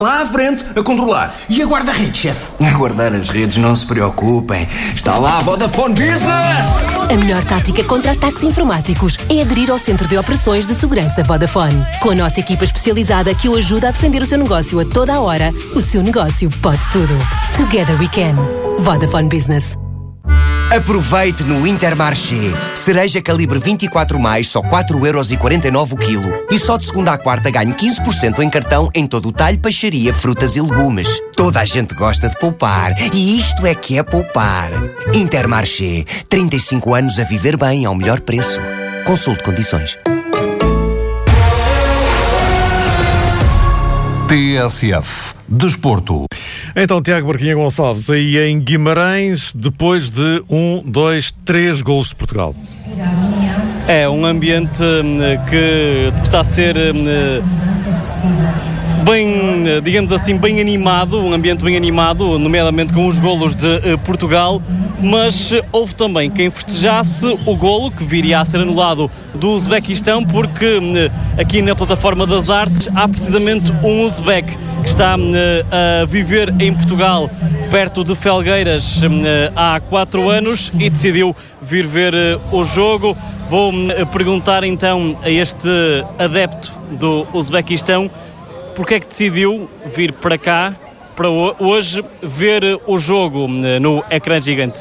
Lá à frente, a controlar. E a guarda-redes, chefe? A guardar as redes, não se preocupem. Está lá a Vodafone Business! A melhor tática contra ataques informáticos é aderir ao Centro de Operações de Segurança Vodafone. Com a nossa equipa especializada que o ajuda a defender o seu negócio a toda a hora, o seu negócio pode tudo. Together we can. Vodafone Business. Aproveite no Intermarché. Cereja calibre 24+, só 4,49€ o quilo. E só de segunda à quarta ganhe 15% em cartão em todo o talho, peixaria, frutas e legumes. Toda a gente gosta de poupar. E isto é que é poupar. Intermarché. 35 anos a viver bem ao melhor preço. Consulte condições. TSF Desporto. Então, Tiago Barquinha Gonçalves, aí em Guimarães, depois de 3 golos de Portugal. É um ambiente que está a ser bem, digamos assim, bem animado, um ambiente bem animado, nomeadamente com os golos de Portugal, mas houve também quem festejasse o golo que viria a ser anulado do Uzbequistão, porque aqui na Plataforma das Artes há precisamente um uzbeque que está a viver em Portugal, perto de Felgueiras, há 4 anos e decidiu vir ver o jogo. Vou perguntar então a este adepto do Uzbequistão porque é que decidiu vir para cá, para hoje, ver o jogo no ecrã gigante.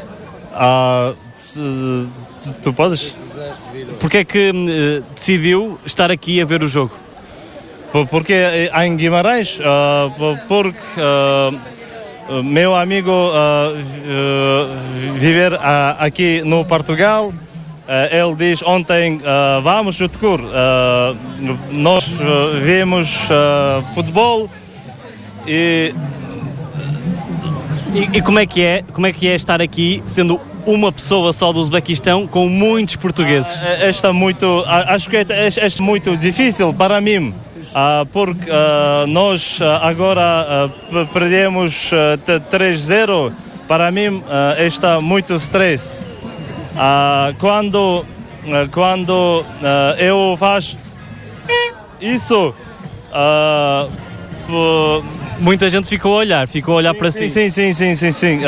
Tu podes? Porque é que decidiu estar aqui a ver o jogo? Porque em Guimarães, porque meu amigo viver aqui no Portugal, ele diz ontem, vamos Jutkur, nós vemos futebol e como é que é estar aqui sendo uma pessoa só do Uzbequistão com muitos portugueses? Acho que é muito difícil para mim. Porque nós agora perdemos 3-0, para mim está muito stress. Quando eu faço isso, muita gente ficou a olhar para si. Sim.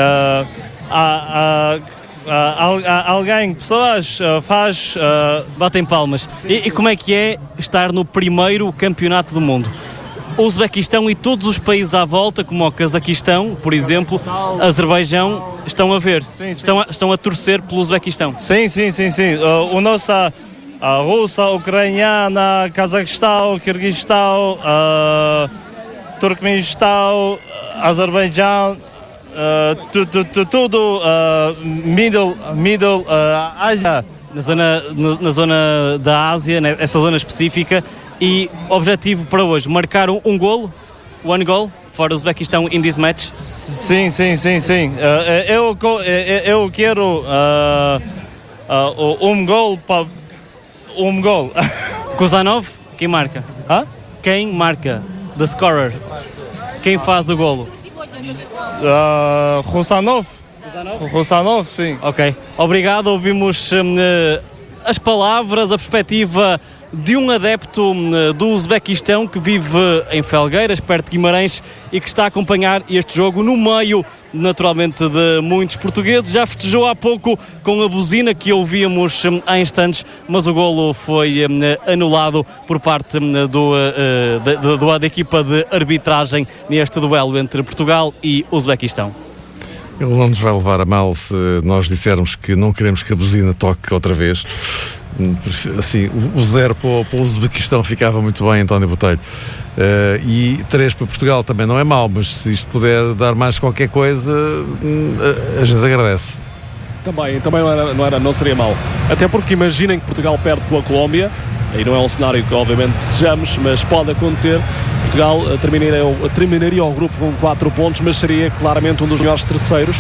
Pessoas faz... batem palmas. E como é que é estar no primeiro campeonato do mundo? O Uzbequistão e todos os países à volta, como o Cazaquistão, por exemplo, Azerbaijão, estão a ver, estão a torcer pelo Uzbequistão. Sim. A Rússia, Ucraniana, Cazaquistão, Quirguistão, Turkmenistão, Azerbaijão, tudo Middle Ásia. Na zona da Ásia, nessa zona específica. E objetivo para hoje, marcar um golo, one goal, for Uzbequistão in this match? Sim. Eu quero um gol. Kuzanov, quem marca? Quem marca? The scorer. Quem faz o golo? Rusanov, sim. Ok, obrigado. Ouvimos as palavras, a perspectiva de um adepto do Uzbequistão que vive em Felgueiras, perto de Guimarães, e que está a acompanhar este jogo no meio, naturalmente, de muitos portugueses. Já festejou há pouco com a buzina que ouvíamos há instantes, mas o golo foi anulado por parte da equipa de arbitragem neste duelo entre Portugal e Uzbequistão. Ele não nos vai levar a mal se nós dissermos que não queremos que a buzina toque outra vez. Assim, o 0 para o Uzbequistão ficava muito bem, António Botelho. E 3 para Portugal também não é mau, mas se isto puder dar mais qualquer coisa, a gente agradece. Também não seria mau. Até porque imaginem que Portugal perde com a Colômbia, e não é um cenário que obviamente desejamos, mas pode acontecer. Portugal terminaria o grupo com 4 pontos, mas seria claramente um dos melhores terceiros.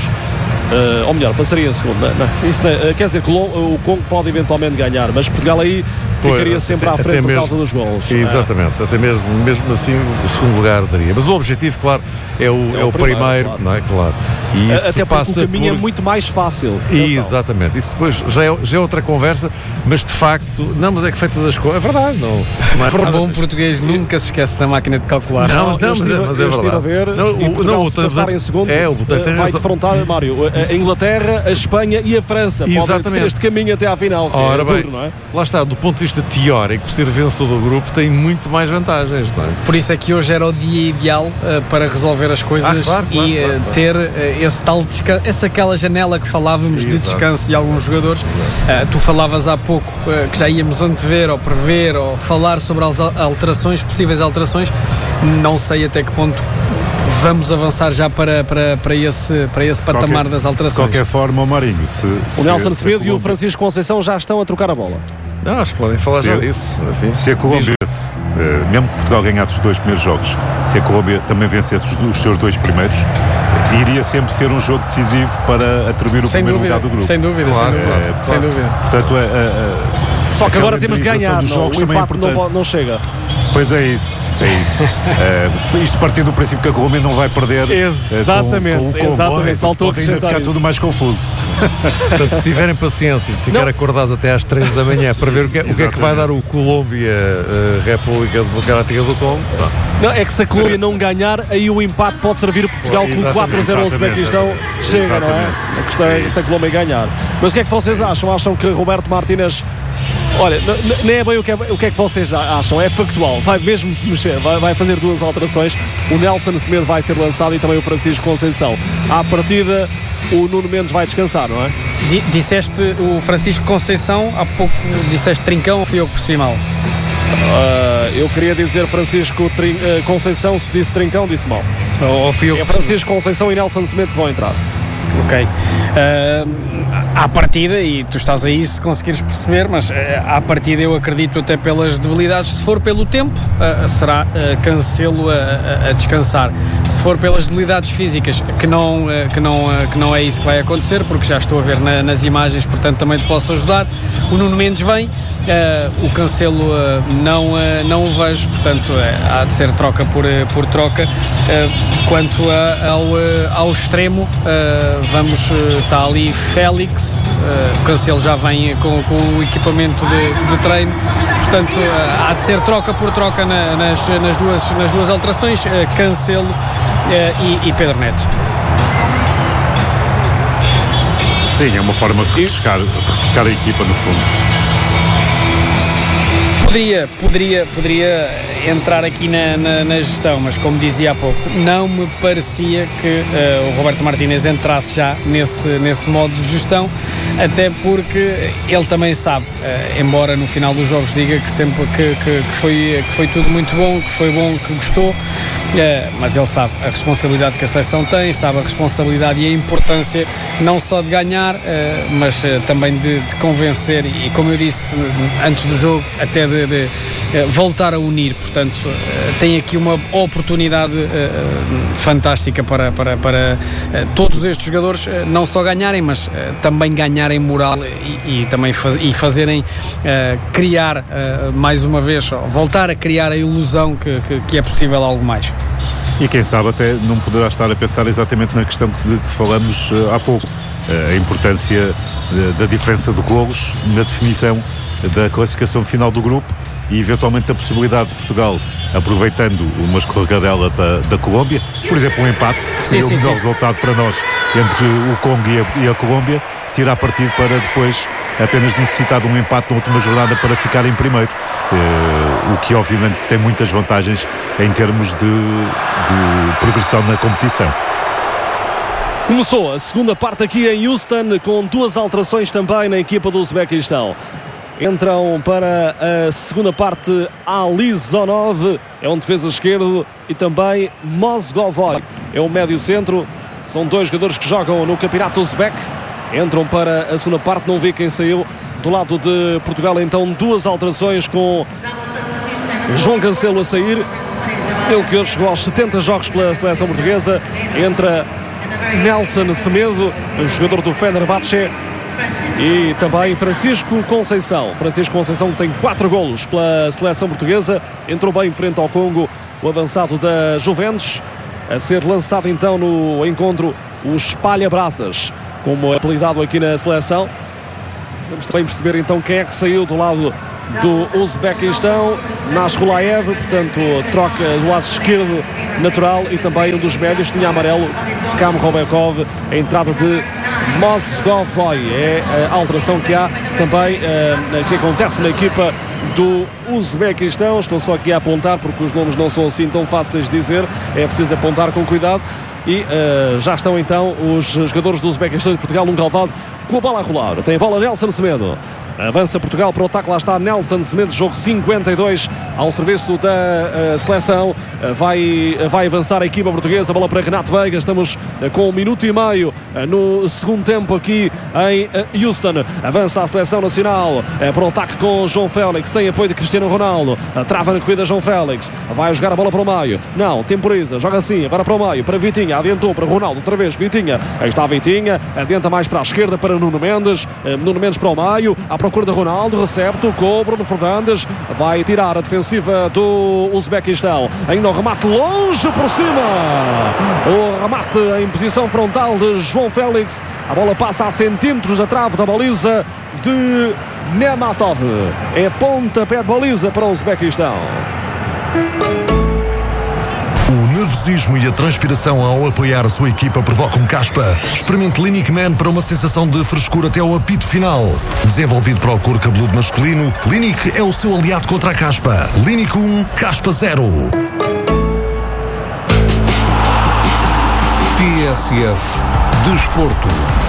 Ou melhor, passaria a segunda. Não. Isso não, quer dizer que o Congo pode eventualmente ganhar, mas Portugal aí ficaria sempre à frente por causa dos golos. Exatamente, até mesmo assim o segundo lugar daria. Mas o objetivo, claro, é o primeiro, claro. não é? Claro. E isso até passa porque o caminho é muito mais fácil. Exatamente. Isso depois já é outra conversa, mas de facto, não, mas é que feitas as coisas, é verdade, não é Por bom português nunca se esquece da máquina de calcular. Não, mas é verdade. A ver, o se passar em segundo, vai defrontar, Mário, a Inglaterra, a Espanha e a França. Podem ter este caminho até à final. Ora bem, não é? lá está, do ponto de vista teórico, ser vencedor do grupo tem muito mais vantagens, não é? Por isso é que hoje era o dia ideal para resolver as coisas claro, ter esse tal descanso, aquela janela que falávamos de descanso de alguns jogadores. Tu falavas há pouco que já íamos antever ou prever ou falar sobre as alterações, possíveis alterações. Não sei até que ponto vamos avançar já para esse patamar das alterações. De qualquer forma, o Marinho, o Nelson Semedo e o Francisco Conceição já estão a trocar a bola. Acho que podem falar já disso. Assim. Se a Colômbia, mesmo que Portugal ganhasse os 2 primeiros jogos, se a Colômbia também vencesse os seus 2 primeiros, iria sempre ser um jogo decisivo para atribuir o primeiro lugar do grupo. Sem dúvida, claro, sem dúvida. Portanto, só que agora temos de ganhar, o empate não chega. Pois é isso. Isto partindo do princípio que a Colômbia não vai perder. Exatamente. Pode ainda ficar tudo mais confuso. Portanto, se tiverem paciência de ficar acordados até às 3 da manhã para ver o que é que vai dar o Colômbia República Democrática do Congo. Não, é que se a Colômbia não ganhar, aí o empate pode servir Portugal com 4-0 ao Uzbequistão. Chega, não é? A questão é se a Colômbia ganhar. Mas o que é que vocês acham? Acham que Roberto Martínez... Olha, nem é bem o que é que vocês acham, é factual, vai mesmo mexer, vai fazer 2 alterações. O Nelson Semedo vai ser lançado e também o Francisco Conceição. À partida, o Nuno Mendes vai descansar, não é? Disseste o Francisco Conceição, há pouco disseste Trincão, ou fui eu que percebi mal? Eu queria dizer Francisco Conceição, se disse Trincão, disse mal. Ou fui eu que Francisco Conceição e Nelson Semedo que vão entrar. Ok. À partida, e tu estás aí se conseguires perceber, mas à partida eu acredito até pelas debilidades, se for pelo tempo, será Cancelo a descansar. Se for pelas debilidades físicas, que não é isso que vai acontecer, porque já estou a ver nas imagens, portanto também te posso ajudar. O Nuno Mendes vem. O Cancelo não o vejo, portanto há de ser troca por troca. Quanto ao extremo, está ali Félix. O Cancelo já vem com o equipamento de treino, portanto há de ser troca por troca nas duas alterações, Cancelo e Pedro Neto. Sim, é uma forma de refrescar a equipa no fundo. Poderia entrar aqui na gestão, mas como dizia há pouco, não me parecia que o Roberto Martínez entrasse já nesse modo de gestão, até porque ele também sabe, embora no final dos jogos diga que sempre que foi tudo muito bom, que foi bom, que gostou, mas ele sabe a responsabilidade que a seleção tem, sabe a responsabilidade e a importância não só de ganhar, mas também de convencer e, como eu disse antes do jogo, até de voltar a unir. Portanto, tem aqui uma oportunidade fantástica para todos estes jogadores não só ganharem, mas também ganharem moral e também fazerem criar mais uma vez, voltar a criar a ilusão que é possível algo mais. E quem sabe até não poderá estar a pensar exatamente na questão de que falamos há pouco, a importância da diferença de golos na definição da classificação final do grupo e eventualmente a possibilidade de Portugal, aproveitando uma escorregadela da Colômbia, por exemplo um empate, que seria o melhor resultado para nós entre o Congo e a Colômbia, tirar partido para depois apenas necessitar de um empate na última jornada para ficar em primeiro, o que obviamente tem muitas vantagens em termos de progressão na competição. Começou a segunda parte aqui em Houston, com 2 alterações também na equipa do Uzbequistão. Entram para a segunda parte Ali Zonov, é um defesa esquerdo, e também Mozgovoy, é um médio centro. São 2 jogadores que jogam no campeonato uzbek. Entram para a segunda parte, não vê quem saiu. Do lado de Portugal, então, 2 alterações, com João Cancelo a sair. Ele que hoje chegou aos 70 jogos pela seleção portuguesa. Entra Nelson Semedo, o jogador do Fenerbahçe. e também Francisco Conceição. Francisco Conceição tem 4 golos pela seleção portuguesa. Entrou bem frente ao Congo, o avançado da Juventus. A ser lançado então no encontro o espalha-brasas, como é apelidado aqui na seleção. Vamos também perceber então quem é que saiu do lado do Uzbequistão. Nasrulaev, portanto, troca do lado esquerdo natural, e também um dos médios tinha amarelo, Kamrobekov, a entrada de Mosgovoy. É a alteração que há também, que acontece na equipa do Uzbequistão. Estou só aqui a apontar porque os nomes não são assim tão fáceis de dizer, é preciso apontar com cuidado. E já estão então os jogadores do Uzbequistão e de Portugal num galvado com a bola a rolar. Tem a bola Nelson Semedo. Avança Portugal para o ataque, lá está Nelson Semedo, jogo 52 ao serviço da seleção. Vai avançar a equipa portuguesa, a bola para Renato Veiga. Estamos com 1 minuto e meio no segundo tempo aqui em Houston. Avança a seleção nacional para o ataque com João Félix, tem apoio de Cristiano Ronaldo, trava na corrida João Félix, vai jogar a bola para o meio, não, temporiza, joga assim, agora para o meio, para Vitinha, adiantou para Ronaldo, outra vez Vitinha, aí está Vitinha, adianta mais para a esquerda para Nuno Mendes para o meio, à procura de Ronaldo, recebe, tocou, Bruno Fernandes, vai tirar a defensiva do Uzbequistão, ainda o remate longe por cima, o remate em posição frontal de João Félix, a bola passa a centímetros da trave da baliza de Nematov, é pontapé de baliza para o Uzbequistão. O nervosismo e a transpiração ao apoiar a sua equipa provocam caspa. Experimente Clinic Man para uma sensação de frescura até ao apito final. Desenvolvido para o couro cabeludo masculino, Clinic é o seu aliado contra a caspa. Clinic 1, caspa 0. TSF Desporto.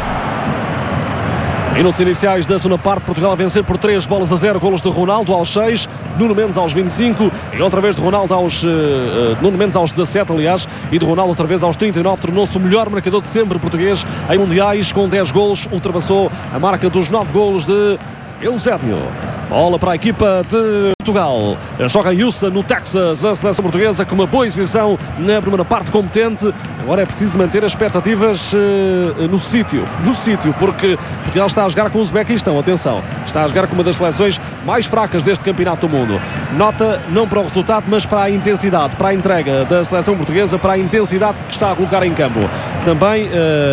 Minutos iniciais da segunda parte, Portugal a vencer por 3-0, golos de Ronaldo aos 6, Nuno Mendes aos 25 e outra vez de Ronaldo Nuno Mendes aos 17, aliás, e de Ronaldo outra vez aos 39, tornou-se o melhor marcador de sempre português em mundiais, com 10 golos, ultrapassou a marca dos 9 golos de Eusébio. Bola para a equipa de Portugal. Joga em Houston, no Texas, a seleção portuguesa com uma boa exibição na primeira parte, competente. Agora é preciso manter as expectativas no sítio, porque Portugal está a jogar com o Uzbequistão. Atenção, está a jogar com uma das seleções mais fracas deste campeonato do mundo. Nota não para o resultado, mas para a intensidade, para a entrega da seleção portuguesa, para a intensidade que está a colocar em campo. Também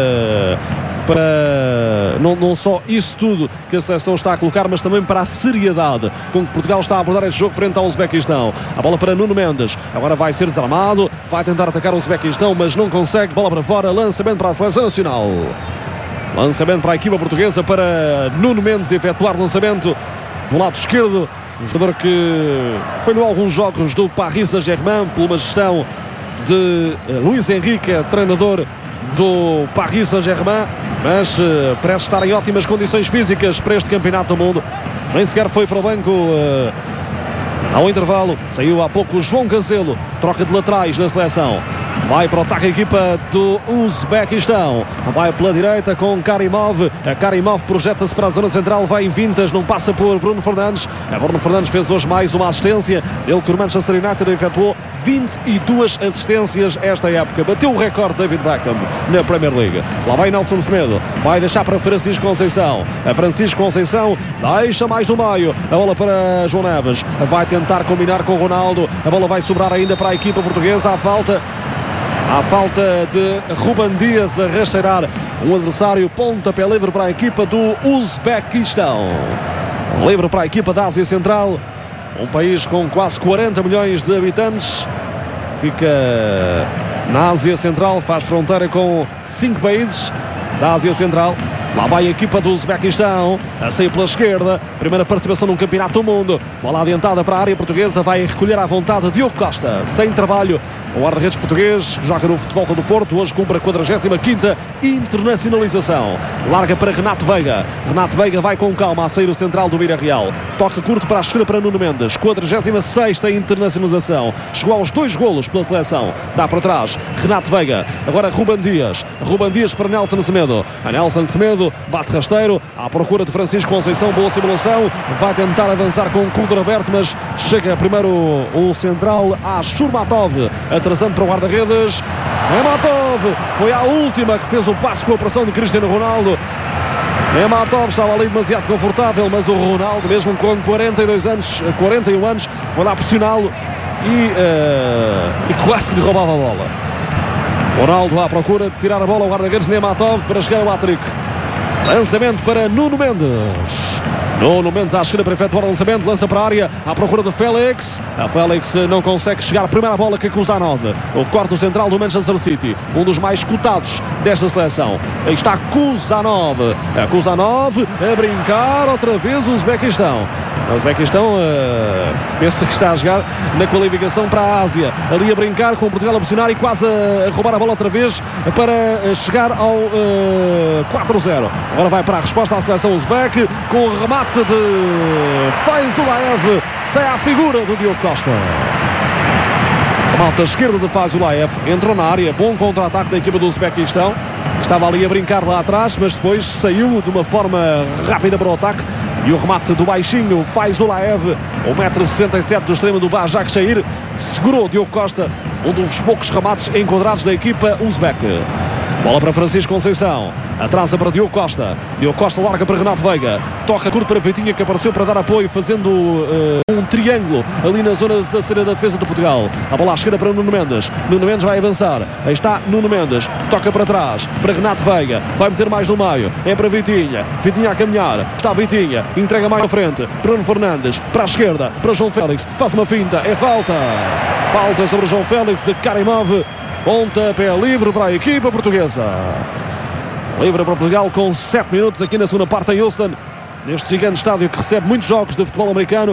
para não só isso tudo que a seleção está a colocar, mas também para a seriedade com que Portugal está a abordar este jogo frente ao Uzbequistão. A bola para Nuno Mendes, agora vai ser desarmado, vai tentar atacar o Uzbequistão, mas não consegue, bola para fora, lançamento para a seleção nacional. Lançamento para a equipa portuguesa, para Nuno Mendes efetuar lançamento do lado esquerdo, um jogador que foi em alguns jogos do Paris Saint-Germain, por uma gestão de Luís Henrique, treinador do Paris Saint-Germain, mas parece estar em ótimas condições físicas para este campeonato do mundo. Nem sequer foi para o banco ao intervalo. Saiu há pouco o João Cancelo, troca de laterais na seleção. Vai para o ataque a equipa do Uzbequistão. Vai pela direita com Karimov. A Karimov projeta-se para a zona central. Vai em vintas, não passa por Bruno Fernandes. A Bruno Fernandes fez hoje mais uma assistência. Ele que o Manchester United efetuou 22 assistências esta época. Bateu o recorde de David Beckham na Premier League. Lá vai Nelson Semedo. Vai deixar para Francisco Conceição. A Francisco Conceição deixa mais no meio. A bola para João Neves. Vai tentar combinar com o Ronaldo. A bola vai sobrar ainda para a equipa portuguesa. À falta de Ruben Dias a rastreirar um adversário. Pontapé livre para a equipa do Uzbequistão. Livre para a equipa da Ásia Central. Um país com quase 40 milhões de habitantes. Fica na Ásia Central, faz fronteira com 5 países da Ásia Central. Lá vai a equipa do Uzbequistão, a sair pela esquerda, primeira participação num campeonato do mundo. Bola adiantada para a área portuguesa, vai recolher à vontade Diogo Costa, sem trabalho. O guarda-redes português, que joga no Futebol Clube do Porto, hoje cumpre a 45ª internacionalização. Larga para Renato Veiga. Renato Veiga vai com calma a sair o central do Villarreal. Toca curto para a esquerda para Nuno Mendes. 46ª internacionalização. Chegou aos 2 golos pela seleção. Dá para trás Renato Veiga. Agora Ruben Dias. Ruben Dias para Nelson Semedo. A Nelson Semedo bate rasteiro à procura de Francisco Conceição. Boa simulação. Vai tentar avançar com o corredor aberto, mas chega primeiro o central a Shurmatov. Atrasando para o guarda-redes. Nematov foi a última que fez o passo com a pressão de Cristiano Ronaldo. Nematov estava ali demasiado confortável, mas o Ronaldo, mesmo com 41 anos, foi lá pressioná-lo e quase que lhe roubava a bola. Ronaldo à procura de tirar a bola ao guarda-redes Nematov para chegar ao hat-trick. Lançamento para Nuno Mendes. Nuno Mendes à esquerda para efetuar o lançamento, lança para a área à procura de Félix. A Félix não consegue chegar à primeira bola que Kuzanov, o quarto central do Manchester City, um dos mais cotados desta seleção. Aí está Kuzanov. A Kuzanov a brincar outra vez o Uzbequistão. O Uzbequistão pensa que está a jogar na qualificação para a Ásia. Ali a brincar com o Portugal a pressionar e quase a roubar a bola outra vez para chegar ao 4-0. Agora vai para a resposta à seleção uzbeque com o remate de Faizullaev. Sai à figura do Diogo Costa. Remate à esquerda de Faizullaev. Entrou na área. Bom contra-ataque da equipa do Uzbequistão, que estava ali a brincar lá atrás, mas depois saiu de uma forma rápida para o ataque. E o remate do baixinho Faizullaev, 1,67 m do extremo do Başakşehir, segurou Diogo Costa, um dos poucos remates enquadrados da equipa uzbeque. Bola para Francisco Conceição. Atrasa para Diogo Costa. Diogo Costa larga para Renato Veiga. Toca curto para Vitinha, que apareceu para dar apoio, fazendo um triângulo ali na zona da saída da defesa de Portugal. A bola à esquerda para Nuno Mendes. Nuno Mendes vai avançar. Aí está Nuno Mendes. Toca para trás para Renato Veiga. Vai meter mais no meio. É para Vitinha. Vitinha a caminhar. Está Vitinha. Entrega mais à frente. Bruno Fernandes. Para a esquerda. Para João Félix. Faz uma finta. É falta. Falta sobre João Félix de Karimov. Pontapé livre para a equipa portuguesa. Livre para Portugal com 7 minutos aqui na segunda parte em Houston, neste gigante estádio que recebe muitos jogos de futebol americano.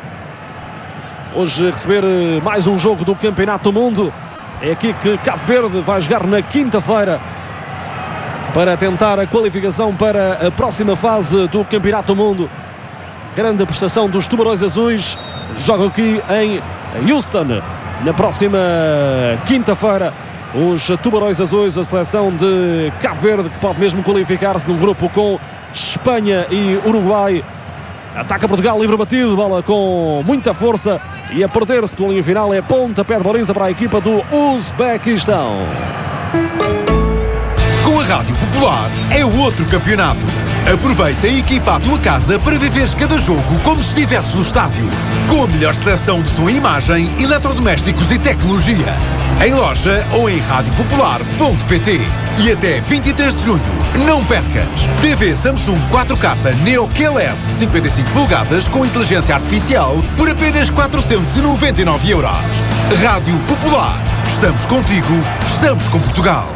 Hoje receber mais um jogo do Campeonato do Mundo. É aqui que Cabo Verde vai jogar na quinta-feira para tentar a qualificação para a próxima fase do Campeonato do Mundo. Grande prestação dos Tubarões Azuis. Jogam aqui em Houston na próxima quinta-feira. Os Tubarões Azuis, a seleção de Cabo Verde, que pode mesmo qualificar-se num grupo com Espanha e Uruguai. Ataca Portugal, livre batido, bola com muita força e a perder-se pela linha final. É pontapé de baliza para a equipa do Uzbequistão. Com a Rádio Popular é outro campeonato. Aproveita e equipa a tua casa para viveres cada jogo como se estivesses no estádio. Com a melhor seleção de som e imagem, eletrodomésticos e tecnologia. Em loja ou em radiopopular.pt. E até 23 de junho, não percas! TV Samsung 4K Neo QLED 55 polegadas com inteligência artificial por apenas 499 €. Rádio Popular. Estamos contigo, estamos com Portugal.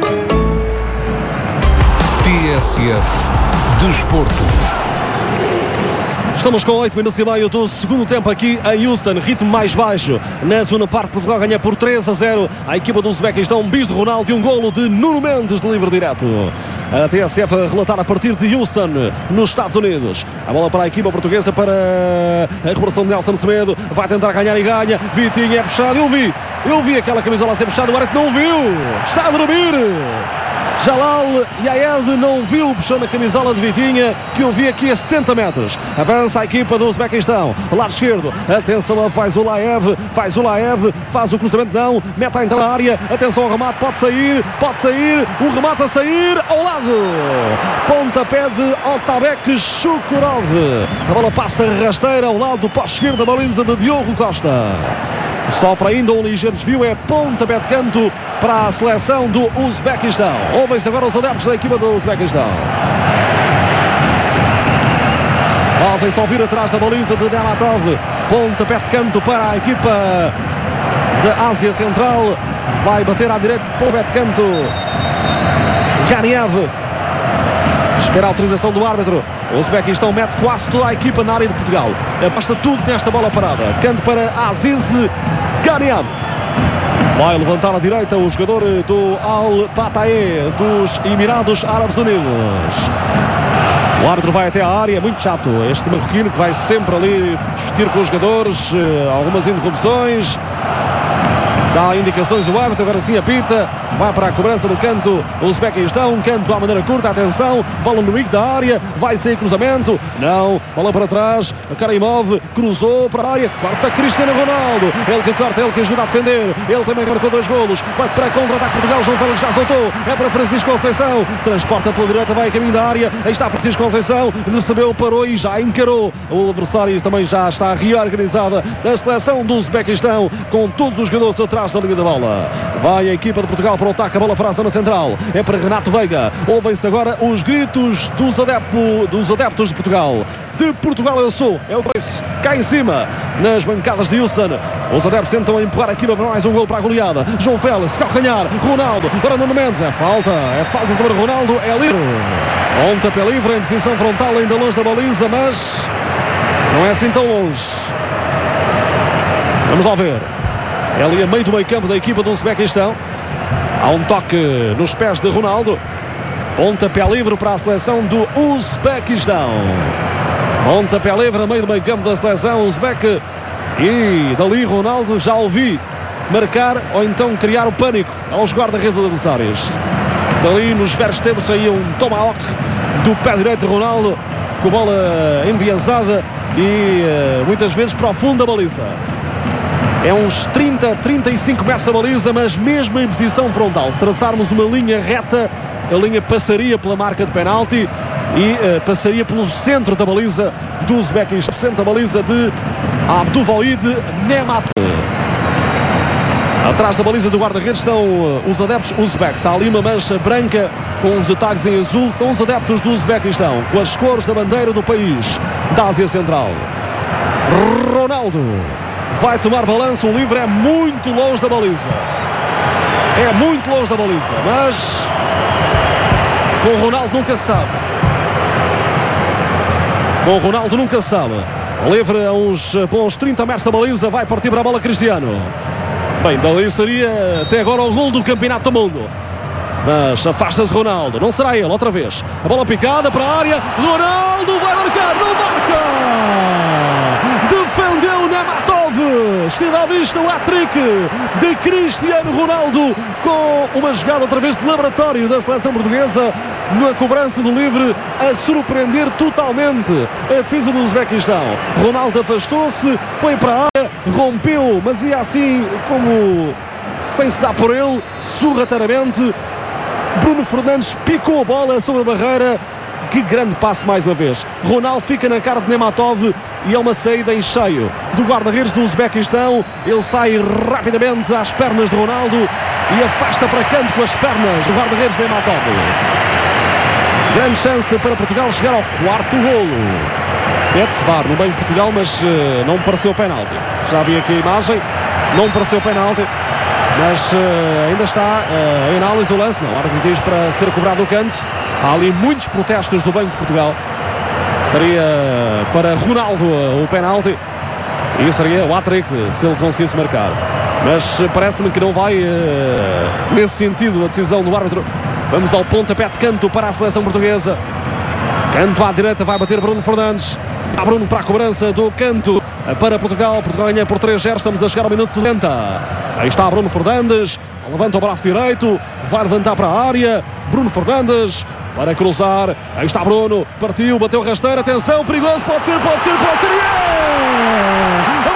TSF Desporto. Estamos com 8 minutos e meio do segundo tempo aqui em Houston, ritmo mais baixo. Na segunda parte, Portugal ganha por 3-0 a equipa do Uzbequistão. Um bis de Ronaldo e um golo de Nuno Mendes de livre direto. A TSF a relatar a partir de Houston, nos Estados Unidos. A bola para a equipa portuguesa para a recuperação de Nelson Semedo. Vai tentar ganhar e ganha. Vitinha é puxado. Eu vi aquela camisola a ser puxada. O árbitro não viu. Está a dormir. Jalal Yaed não viu, puxou na camisola de Vitinha, que eu vi aqui a 70 metros. Avança a equipa do Uzbequistão, lado esquerdo, atenção a Faizullaev, faz o cruzamento, não, mete a entrar na área, atenção ao remate, pode sair, o remate a sair, ao lado, pontapé de Otabek Shukurov, a bola passa rasteira ao lado do poste esquerdo da baliza de Diogo Costa. Sofre ainda um ligeiro desvio, é pontapé de canto para a seleção do Uzbequistão. Ouvem-se agora os adeptos da equipa do Uzbequistão. Fazem-se ouvir atrás da baliza de Nematov. Pontapé de canto para a equipa da Ásia Central. Vai bater à direita, pontapé de canto Ganiev. Espera a autorização do árbitro. O Uzbequistão mete quase toda a equipa na área de Portugal. Basta tudo nesta bola parada. Canto para Aziz Ganiev. Vai levantar à direita o jogador do Al-Batae dos Emirados Árabes Unidos. O árbitro vai até a área, é muito chato este marroquino que vai sempre ali discutir com os jogadores, algumas interrupções. Dá indicações o árbitro, agora sim apita. Vai para a cobrança do canto o Uzbequistão. Canto à maneira curta, atenção. Bola no bico da área. Vai sair cruzamento. Não. Bola para trás. A Karimov cruzou para a área. Corta Cristiano Ronaldo. Ele que corta, ele que ajuda a defender. Ele também marcou 2 golos. Vai para contra-ataque Portugal. João Félix já soltou. É para Francisco Conceição. Transporta pela direita, vai a caminho da área. Aí está Francisco Conceição. Recebeu, parou e já encarou. O adversário também já está reorganizada. A seleção do Uzbequistão com todos os jogadores atrás da linha da bola. Vai a equipa de Portugal para o ataque, a bola para a zona central. É para Renato Veiga. Ouvem-se agora os gritos dos adeptos de Portugal. De Portugal eu sou. É o preço. Cá em cima, nas bancadas de Houston. Os adeptos tentam empurrar a equipa para mais um gol para a goleada. João Félix, calcanhar. Ronaldo, para Nuno Mendes. É falta sobre Ronaldo. É livre. Pontapé livre em posição frontal, ainda longe da baliza, mas não é assim tão longe. Vamos lá ver. É ali a meio do meio campo da equipa do Uzbequistão. Há um toque nos pés de Ronaldo. Pontapé livre para a seleção do Uzbequistão. Pontapé livre a meio do meio campo da seleção Uzbeque. E dali Ronaldo já ouvi marcar ou então criar o pânico aos guarda-redes adversários. Dali nos velhos tempos saía um tomahawk do pé direito de Ronaldo, com a bola enviesada e muitas vezes para o fundo da baliza. É uns 30-35 metros da baliza, mas mesmo em posição frontal. Se traçarmos uma linha reta, a linha passaria pela marca de penalti e passaria pelo centro da baliza do Uzbequistão. Centro da baliza de Abduvalid Nematov. Atrás da baliza do guarda-redes estão os adeptos uzbeques. Há ali uma mancha branca com os detalhes em azul. São os adeptos do Uzbequistão, com as cores da bandeira do país da Ásia Central. Ronaldo vai tomar balanço. O livre é muito longe da baliza. É muito longe da baliza. Mas com o Ronaldo nunca se sabe. Com o Ronaldo nunca se sabe. O livre a uns 30 metros da baliza. Vai partir para a bola Cristiano. Bem, dali seria até agora o gol do Campeonato do Mundo. Mas afasta-se Ronaldo. Não será ele, outra vez. A bola picada para a área. Ronaldo vai marcar. Não marca! Defendeu Nematov. Esteve à vista o hat-trick de Cristiano Ronaldo com uma jogada outra vez de laboratório da seleção portuguesa na cobrança do livre a surpreender totalmente a defesa do Uzbequistão. Ronaldo afastou-se, foi para a área, rompeu, mas ia assim como sem se dar por ele, sorrateiramente. Bruno Fernandes picou a bola sobre a barreira. Que grande passe mais uma vez. Ronaldo fica na cara de Nematov e é uma saída em cheio do guarda-redes do Uzbequistão. Ele sai rapidamente às pernas de Ronaldo e afasta para canto com as pernas do guarda-redes de Nematov. Grande chance para Portugal chegar ao 4º golo. Pede-se VAR no meio de Portugal, mas não me pareceu penalti. Já vi aqui a imagem, não me pareceu penalti. Mas ainda está em análise o lance. Não, o árbitro diz para ser cobrado o canto. Há ali muitos protestos do Banco de Portugal. Seria para Ronaldo o penalti. E seria o hat-trick se ele conseguisse marcar. Mas parece-me que não vai nesse sentido a decisão do árbitro. Vamos ao pontapé de canto para a seleção portuguesa. Canto à direita, vai bater Bruno Fernandes. Há Bruno para a cobrança do canto para Portugal. Portugal ganha por 3-0. Estamos a chegar ao minuto 60. Aí está Bruno Fernandes. Levanta o braço direito. Vai levantar para a área. Bruno Fernandes para cruzar. Aí está Bruno. Partiu, bateu rasteiro. Atenção, perigoso. Pode ser. Yeah!